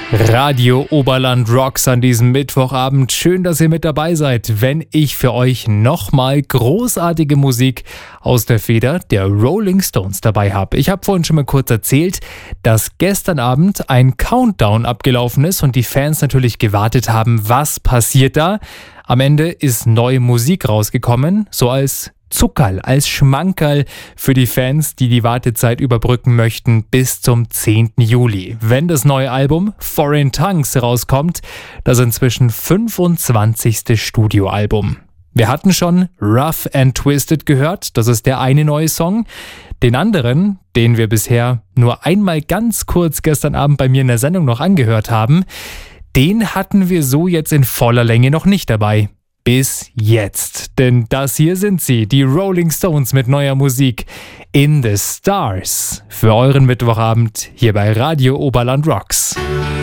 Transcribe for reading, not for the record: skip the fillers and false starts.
Radio Oberland Rocks an diesem Mittwochabend. Schön, dass ihr mit dabei seid, wenn ich für euch nochmal großartige Musik aus der Feder der Rolling Stones dabei habe. Ich habe vorhin schon mal kurz erzählt, dass gestern Abend ein Countdown abgelaufen ist und die Fans natürlich gewartet haben, was passiert da. Am Ende ist neue Musik rausgekommen, so als Zuckerl, als Schmankerl für die Fans, die die Wartezeit überbrücken möchten bis zum 10. Juli. Wenn das neue Album Foreign Tongues rauskommt, das inzwischen 25. Studioalbum. Wir hatten schon Rough and Twisted gehört, das ist der eine neue Song. Den anderen, den wir bisher nur einmal ganz kurz gestern Abend bei mir in der Sendung noch angehört haben, den hatten wir so jetzt in voller Länge noch nicht dabei. Bis jetzt. Denn das hier sind sie, die Rolling Stones mit neuer Musik In the Stars. Für euren Mittwochabend hier bei Radio Oberland Rocks.